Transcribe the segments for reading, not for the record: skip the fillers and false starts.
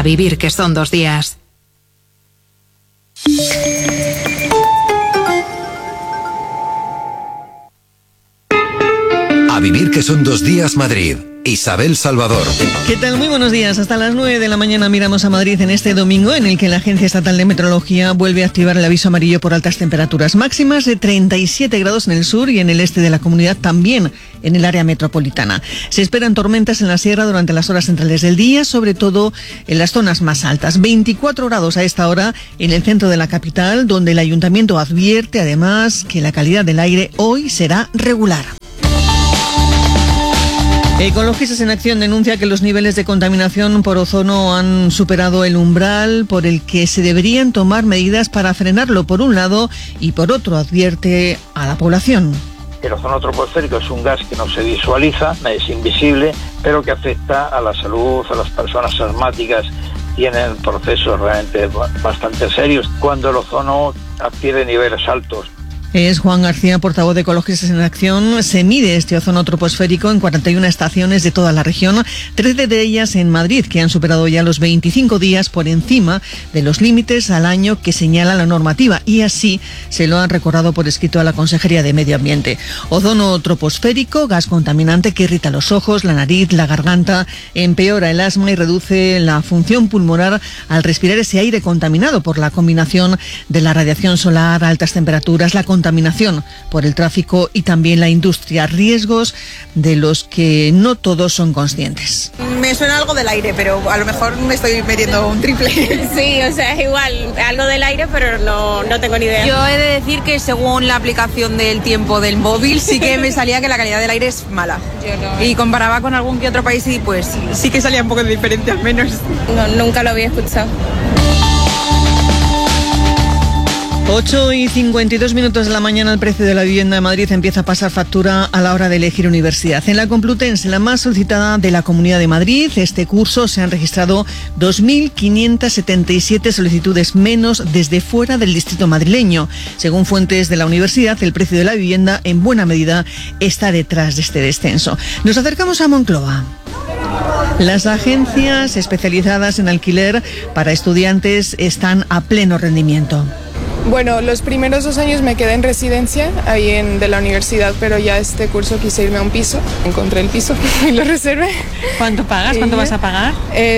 vivir que son 2 días. A vivir que son 2 días Madrid. Isabel Salvador. ¿Qué tal? Muy buenos días. Hasta las 9 de la mañana miramos a Madrid en este domingo en el que la Agencia Estatal de Meteorología vuelve a activar el aviso amarillo por altas temperaturas máximas de 37 grados en el sur y en el este de la comunidad, también en el área metropolitana. Se esperan tormentas en la sierra durante las horas centrales del día, sobre todo en las zonas más altas. 24 grados a esta hora en el centro de la capital, donde el ayuntamiento advierte además que la calidad del aire hoy será regular. Ecologistas en Acción denuncia que los niveles de contaminación por ozono han superado el umbral por el que se deberían tomar medidas para frenarlo por un lado y por otro advierte a la población. El ozono troposférico es un gas que no se visualiza, es invisible, pero que afecta a la salud, a las personas asmáticas. Tienen procesos realmente bastante serios cuando el ozono adquiere niveles altos. Es Juan García, portavoz de Ecologistas en Acción. Se mide este ozono troposférico en 41 estaciones de toda la región, 13 de ellas en Madrid, que han superado ya los 25 días por encima de los límites al año que señala la normativa, y así se lo han recordado por escrito a la Consejería de Medio Ambiente. Ozono troposférico, gas contaminante que irrita los ojos, la nariz, la garganta, empeora el asma y reduce la función pulmonar al respirar ese aire contaminado por la combinación de la radiación solar, altas temperaturas, la contaminación por el tráfico y también la industria, riesgos de los que no todos son conscientes. Me suena algo del aire, pero a lo mejor me estoy metiendo un triple. Sí, o sea, es igual, algo del aire, pero no tengo ni idea. Yo he de decir que según la aplicación del tiempo del móvil, sí que me salía que la calidad del aire es mala. Y comparaba con algún que otro país y pues sí que salía un poco de diferencia al menos. No, nunca lo había escuchado. 8:52 de la mañana, el precio de la vivienda de Madrid empieza a pasar factura a la hora de elegir universidad. En la Complutense, la más solicitada de la Comunidad de Madrid, este curso se han registrado 2.577 solicitudes menos desde fuera del distrito madrileño. Según fuentes de la universidad, el precio de la vivienda en buena medida está detrás de este descenso. Nos acercamos a Moncloa. Las agencias especializadas en alquiler para estudiantes están a pleno rendimiento. Bueno, los primeros 2 años me quedé en residencia ahí de la universidad, pero ya este curso quise irme a un piso. Encontré el piso y lo reservé. ¿Cuánto pagas? ¿Cuánto vas a pagar?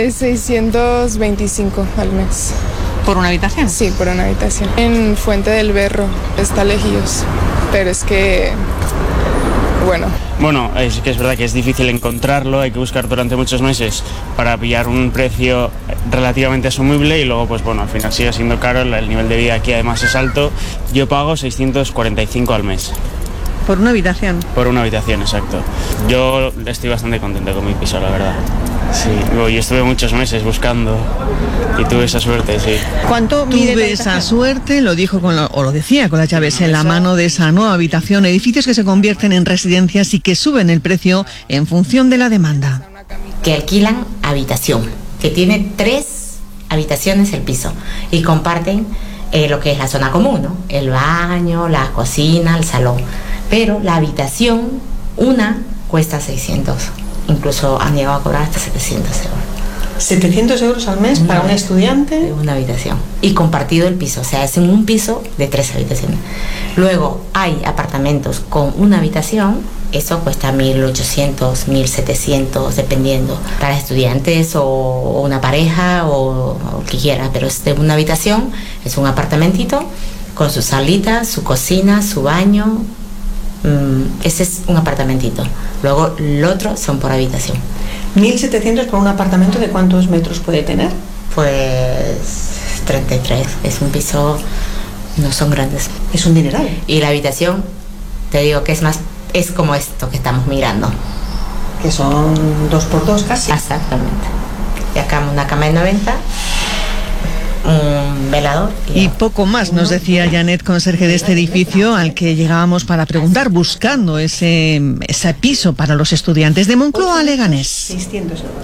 625 al mes. ¿Por una habitación? Sí, por una habitación. En Fuente del Berro, está lejos, pero es que... Bueno, es que es verdad que es difícil encontrarlo, hay que buscar durante muchos meses para pillar un precio relativamente asumible y luego, pues bueno, al final sigue siendo caro, el nivel de vida aquí además es alto. Yo pago 645 al mes. ¿Por una habitación? Por una habitación, exacto. Yo estoy bastante contento con mi piso, la verdad. Sí, yo estuve muchos meses buscando y tuve esa suerte, sí. ¿Cuánto tuve esa suerte? Lo dijo lo decía con las llaves en la mano de esa nueva habitación. Edificios que se convierten en residencias y que suben el precio en función de la demanda. Que alquilan habitación, que tiene 3 habitaciones el piso y comparten lo que es la zona común, ¿no? El baño, la cocina, el salón. Pero la habitación, una, cuesta 600. Incluso han llegado a cobrar hasta 700 euros. ¿700 euros al mes para un estudiante? De una habitación. Y compartido el piso, o sea, es en un piso de 3 habitaciones. Luego hay apartamentos con una habitación, eso cuesta 1.800, 1.700, dependiendo. Para estudiantes o una pareja o que quiera, pero es de una habitación, es un apartamentito con su salita, su cocina, su baño. Ese es un apartamentito. Luego el otro son por habitación. 1.700 por un apartamento. ¿De cuántos metros puede tener? Pues 33. Es un piso, no son grandes. Es un dineral. Y la habitación, te digo que es como esto que estamos mirando, que son 2x2 casi. Exactamente. Y acá una cama de 90, un velador y poco más, nos decía Janet, conserje de este edificio al que llegábamos para preguntar, buscando ese piso para los estudiantes. De Moncloa a Leganés, 600 euros.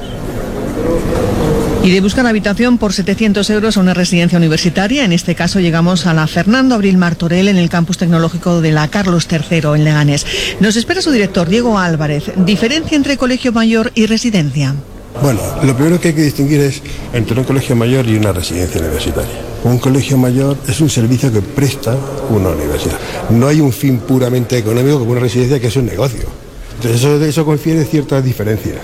Y de buscar habitación por 700 euros a una residencia universitaria. En este caso llegamos a la Fernando Abril Martorell, en el campus tecnológico de la Carlos III en Leganés. Nos espera su director, Diego Álvarez. ¿Diferencia entre colegio mayor y residencia? Bueno, lo primero que hay que distinguir es entre un colegio mayor y una residencia universitaria. Un colegio mayor es un servicio que presta una universidad. No hay un fin puramente económico como una residencia, que es un negocio. Entonces eso confiere ciertas diferencias.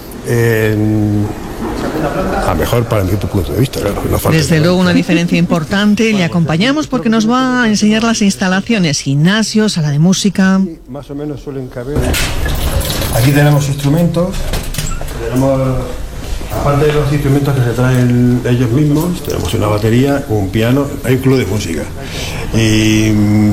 A mejor para mi punto de vista, claro. No falta. Desde luego una diferencia importante. Le acompañamos porque nos va a enseñar las instalaciones, gimnasio, sala de música. Más o menos suelen caber. Aquí tenemos instrumentos. Tenemos, aparte de los instrumentos que se traen ellos mismos, tenemos una batería, un piano, hay un club de música. Y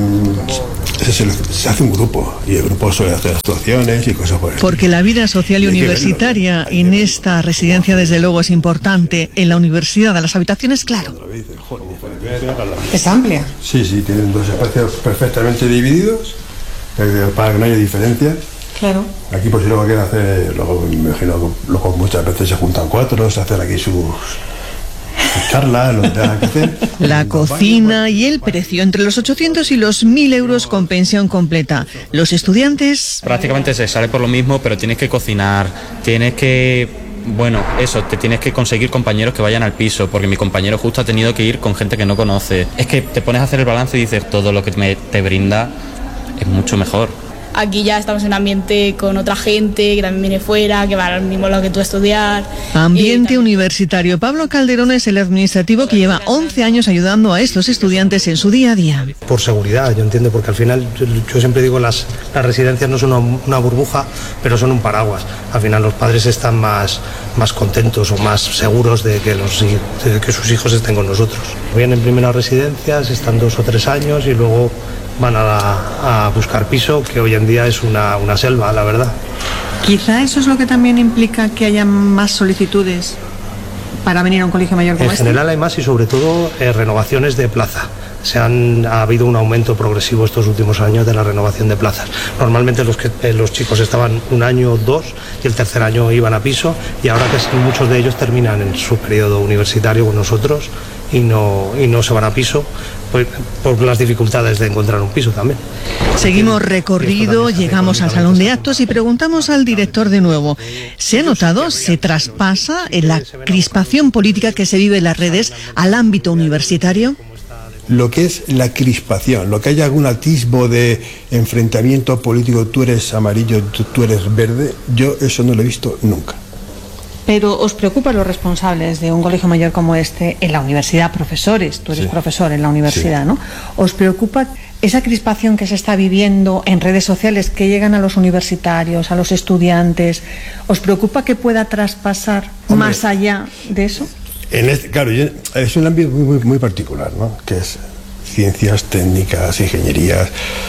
se hace un grupo, y el grupo suele hacer actuaciones y cosas por el Porque la vida social y universitaria en esta residencia desde luego es importante. En la universidad, de las habitaciones, claro. Es amplia. Sí, tienen dos espacios perfectamente divididos, para que no haya diferencias. Claro. Aquí pues si luego quieren hacer, luego me imagino, luego muchas veces se juntan 4, se hacen aquí sus charlas, lo que tengan que hacer. La cocina y el precio, entre los 800 y los 1.000 euros con pensión completa. Los estudiantes... Prácticamente se sale por lo mismo, pero tienes que cocinar, tienes que... Bueno, eso, te tienes que conseguir compañeros que vayan al piso, porque mi compañero justo ha tenido que ir con gente que no conoce. Es que te pones a hacer el balance y dices, todo lo que te brinda es mucho mejor. Aquí ya estamos en un ambiente con otra gente que también viene fuera, que va al mismo lado que tú a estudiar. Ambiente universitario. Pablo Calderón es el administrativo que lleva 11 años ayudando a estos estudiantes en su día a día. Por seguridad, yo entiendo, porque al final, yo siempre digo, las residencias no son una burbuja, pero son un paraguas. Al final los padres están más contentos o más seguros de que sus hijos estén con nosotros. Vienen primero a residencias, están 2 o 3 años y luego van a buscar piso, que hoy en día es una selva, la verdad. Quizá eso es lo que también implica que haya más solicitudes para venir a un colegio mayor como este. En general hay más y sobre todo renovaciones de plaza. Ha habido un aumento progresivo estos últimos años de la renovación de plazas. Normalmente los chicos estaban 1 año o 2 y el tercer año iban a piso, y ahora que muchos de ellos terminan en su periodo universitario con nosotros y no se van a piso, pues, por las dificultades de encontrar un piso también. Seguimos recorrido, llegamos al salón de actos y preguntamos al director de nuevo. ¿Se ha notado, se traspasa la crispación política que se vive en las redes al ámbito universitario? Lo que es la crispación, lo que haya algún atisbo de enfrentamiento político, tú eres amarillo, tú eres verde, yo eso no lo he visto nunca. Pero ¿os preocupan los responsables de un colegio mayor como este en la universidad, profesores? Tú eres profesor en la universidad, ¿no? ¿Os preocupa esa crispación que se está viviendo en redes sociales que llegan a los universitarios, a los estudiantes? ¿Os preocupa que pueda traspasar más allá de eso? Claro, es un ámbito muy particular, ¿no? Que es ciencias, técnicas, ingenierías.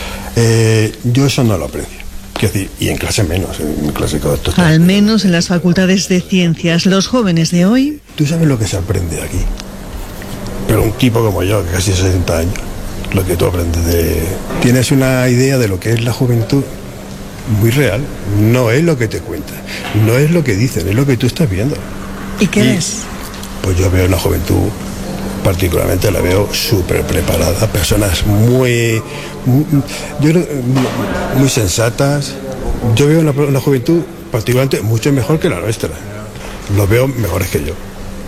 Yo eso no lo aprecio. Quiero decir, y en clase menos, en clase al menos en las facultades de ciencias. Los jóvenes de hoy... Tú sabes lo que se aprende aquí. Pero un tipo como yo, que casi 60 años, lo que tú aprendes Tienes una idea de lo que es la juventud muy real. No es lo que te cuentan, no es lo que dicen, es lo que tú estás viendo. ¿Y qué ves? Pues yo veo la juventud, particularmente la veo súper preparada, personas muy sensatas. Yo veo una juventud particularmente mucho mejor que la nuestra. Los veo mejores que yo.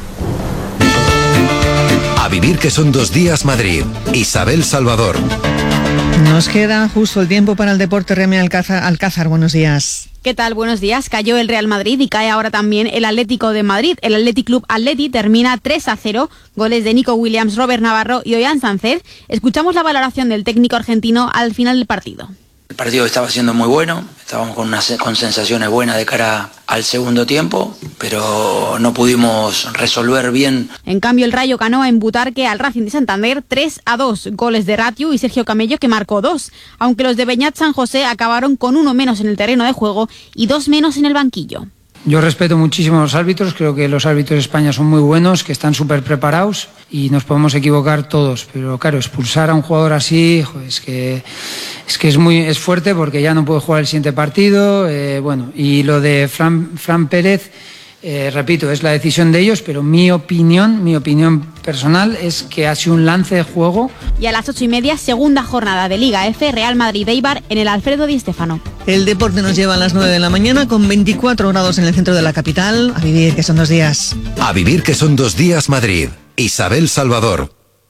A vivir que son 2 días Madrid. Isabel Salvador. Nos queda justo el tiempo para el deporte. Remy Alcázar, buenos días. ¿Qué tal? Buenos días. Cayó el Real Madrid y cae ahora también el Atlético de Madrid. El Athletic Club Atleti termina 3-0, goles de Nico Williams, Robert Navarro y Ollán Sánchez. Escuchamos la valoración del técnico argentino al final del partido. El partido estaba siendo muy bueno, estábamos con sensaciones buenas de cara al segundo tiempo, pero no pudimos resolver bien. En cambio, el Rayo ganó en Butarque al Racing de Santander 3-2, goles de Ratiu y Sergio Camello, que marcó 2, aunque los de Beñat San José acabaron con 1 menos en el terreno de juego y 2 menos en el banquillo. Yo respeto muchísimo a los árbitros, creo que los árbitros de España son muy buenos, que están súper preparados y nos podemos equivocar todos, pero claro, expulsar a un jugador así, es que es fuerte porque ya no puede jugar el siguiente partido, y lo de Fran Pérez, Repito, es la decisión de ellos, pero mi opinión personal es que ha sido un lance de juego. Y a las 8:30, segunda jornada de Liga F, Real Madrid-Eibar en el Alfredo Di Stéfano. El deporte nos lleva a las 9 de la mañana con 24 grados en el centro de la capital. A vivir que son 2 días. A vivir que son 2 días Madrid. Isabel Salvador.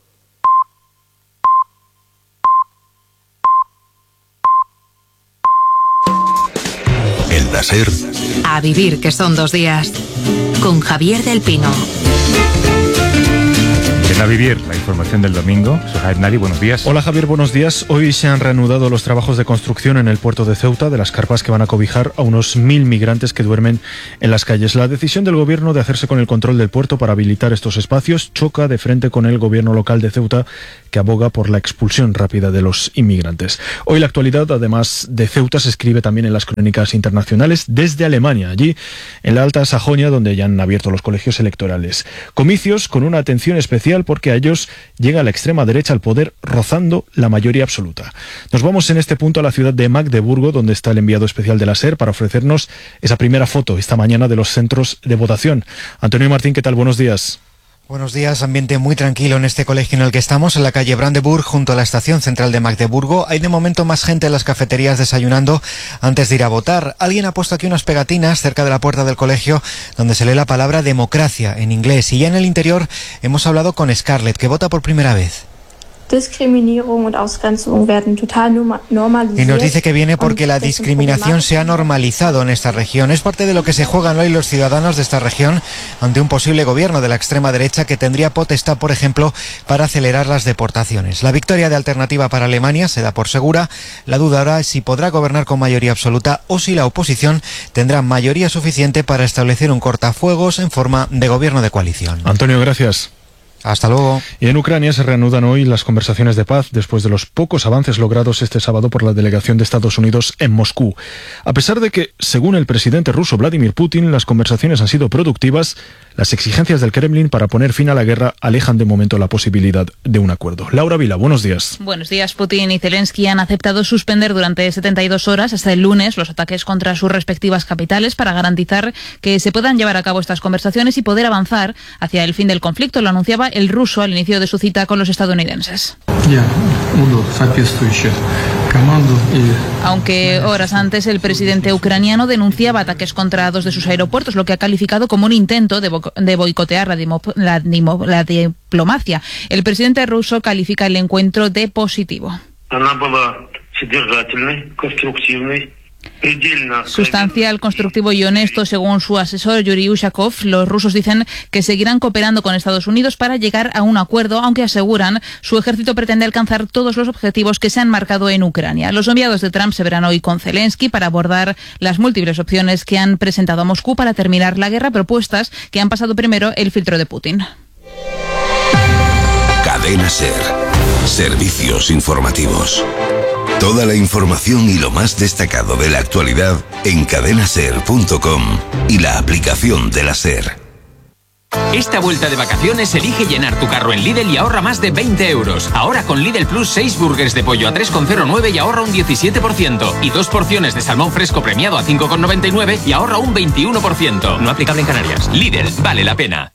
El láser. A vivir que son 2 días. Con Javier del Pino. En A Vivir, la información del domingo. Soy Javier Nari, buenos días. Hola Javier, buenos días. Hoy se han reanudado los trabajos de construcción en el puerto de Ceuta de las carpas que van a cobijar a unos 1.000 migrantes que duermen en las calles. La decisión del gobierno de hacerse con el control del puerto para habilitar estos espacios choca de frente con el gobierno local de Ceuta, que aboga por la expulsión rápida de los inmigrantes. Hoy la actualidad, además de Ceuta, se escribe también en las crónicas internacionales desde Alemania, allí en la Alta Sajonia, donde ya han abierto los colegios electorales. Comicios con una atención especial porque a ellos llega la extrema derecha al poder rozando la mayoría absoluta. Nos vamos en este punto a la ciudad de Magdeburgo, donde está el enviado especial de la SER para ofrecernos esa primera foto esta mañana de los centros de votación. Antonio Martín, ¿qué tal? Buenos días. Buenos días, ambiente muy tranquilo en este colegio en el que estamos, en la calle Brandenburg, junto a la estación central de Magdeburgo. Hay de momento más gente en las cafeterías desayunando antes de ir a votar. Alguien ha puesto aquí unas pegatinas cerca de la puerta del colegio donde se lee la palabra democracia en inglés. Y ya en el interior hemos hablado con Scarlett, que vota por primera vez. Y nos dice que viene porque la discriminación se ha normalizado en esta región. Es parte de lo que se juegan hoy los ciudadanos de esta región ante un posible gobierno de la extrema derecha que tendría potestad, por ejemplo, para acelerar las deportaciones. La victoria de Alternativa para Alemania se da por segura. La duda ahora es si podrá gobernar con mayoría absoluta o si la oposición tendrá mayoría suficiente para establecer un cortafuegos en forma de gobierno de coalición. Antonio, gracias. Hasta luego. Y en Ucrania se reanudan hoy las conversaciones de paz después de los pocos avances logrados este sábado por la delegación de Estados Unidos en Moscú. A pesar de que, según el presidente ruso Vladimir Putin, las conversaciones han sido productivas, las exigencias del Kremlin para poner fin a la guerra alejan de momento la posibilidad de un acuerdo. Laura Vila, buenos días. Buenos días. Putin y Zelensky han aceptado suspender durante 72 horas hasta el lunes los ataques contra sus respectivas capitales para garantizar que se puedan llevar a cabo estas conversaciones y poder avanzar hacia el fin del conflicto. Lo anunciaba el ruso al inicio de su cita con los estadounidenses. Aunque horas antes el presidente ucraniano denunciaba ataques contra 2 de sus aeropuertos, lo que ha calificado como un intento de boicotear la diplomacia. El presidente ruso califica el encuentro de positivo. Sustancial, constructivo y honesto, según su asesor Yuri Ushakov. Los rusos dicen que seguirán cooperando con Estados Unidos para llegar a un acuerdo, aunque aseguran su ejército pretende alcanzar todos los objetivos que se han marcado en Ucrania. Los enviados de Trump se verán hoy con Zelensky para abordar las múltiples opciones que han presentado a Moscú para terminar la guerra, propuestas que han pasado primero el filtro de Putin. Cadena SER. Servicios informativos. Toda la información y lo más destacado de la actualidad en cadenaser.com y la aplicación de la SER. Esta vuelta de vacaciones elige llenar tu carro en Lidl y ahorra más de 20 euros. Ahora con Lidl Plus 6 burgers de pollo a 3,09 y ahorra un 17%. Y 2 porciones de salmón fresco premiado a 5,99 y ahorra un 21%. No aplicable en Canarias. Lidl, vale la pena.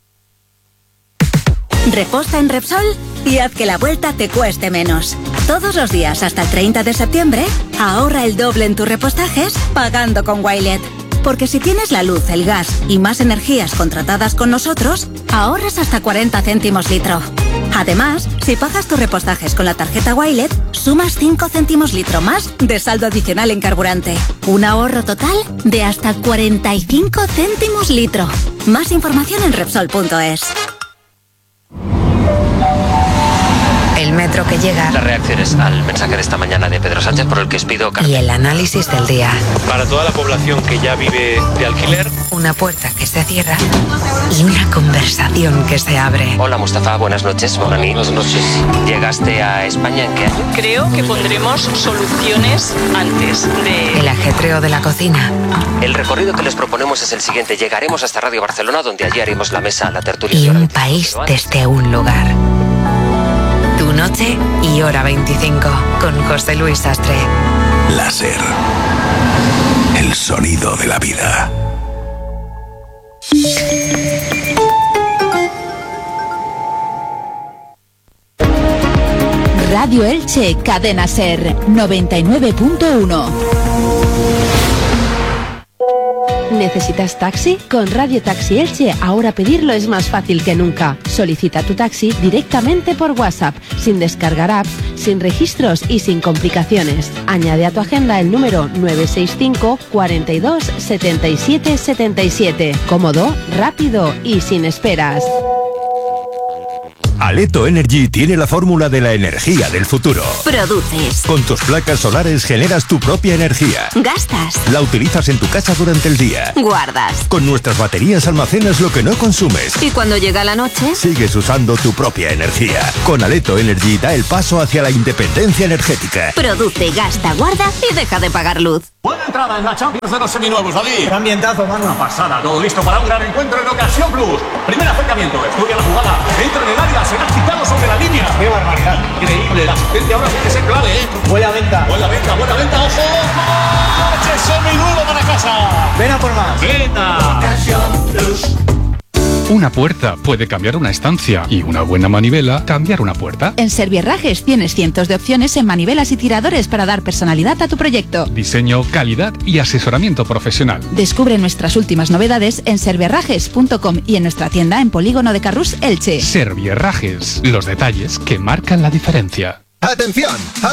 Reposta en Repsol y haz que la vuelta te cueste menos. Todos los días hasta el 30 de septiembre, ahorra el doble en tus repostajes pagando con Wilet. Porque si tienes la luz, el gas y más energías contratadas con nosotros, ahorras hasta 40 céntimos litro. Además, si pagas tus repostajes con la tarjeta Wilet, sumas 5 céntimos litro más de saldo adicional en carburante. Un ahorro total de hasta 45 céntimos litro. Más información en Repsol.es. El metro que llega. Las reacciones al mensaje de esta mañana de Pedro Sánchez, por el que os pido... Y el análisis del día. Para toda la población que ya vive de alquiler. Una puerta que se cierra y una conversación que se abre. Hola Mustafa, buenas noches. Buenas noches. ¿Llegaste a España en qué año? Creo que pondremos soluciones antes de... El ajetreo de la cocina. El recorrido que les proponemos es el siguiente. Llegaremos hasta Radio Barcelona, donde allí haremos la mesa, la tertulia. Y un país desde un lugar. Tu noche y hora 25 con José Luis Sastre. La SER. El sonido de la vida. Radio Elche, Cadena Ser, 99.1. ¿Necesitas taxi? Con Radio Taxi Elche ahora pedirlo es más fácil que nunca. Solicita tu taxi directamente por WhatsApp, sin descargar apps, sin registros y sin complicaciones. Añade a tu agenda el número 965 42 77 77. Cómodo, rápido y sin esperas. Aleto Energy tiene la fórmula de la energía del futuro. Produces. Con tus placas solares generas tu propia energía. Gastas. La utilizas en tu casa durante el día. Guardas. Con nuestras baterías almacenas lo que no consumes. Y cuando llega la noche, sigues usando tu propia energía. Con Aleto Energy da el paso hacia la independencia energética. Produce, gasta, guarda y deja de pagar luz. Buena entrada en la Champions de los seminuevos, David. Qué ambientazo, mano. Una pasada, todo listo para un gran encuentro en Ocasión Plus. Primer acercamiento, estudia la jugada, entra en el área, será quitado sobre la línea. ¡Qué barbaridad! Increíble, la asistencia ahora tiene que ser clave, Buena venta. Buena venta, ojo. ¡Coche seminuevo para casa! Ven a por más. ¡Venta! Ocasión Plus. Una puerta puede cambiar una estancia y una buena manivela cambiar una puerta. En Servierrajes tienes cientos de opciones en manivelas y tiradores para dar personalidad a tu proyecto. Diseño, calidad y asesoramiento profesional. Descubre nuestras últimas novedades en servierrajes.com y en nuestra tienda en Polígono de Carrús, Elche. Servierrajes, los detalles que marcan la diferencia. ¡Atención!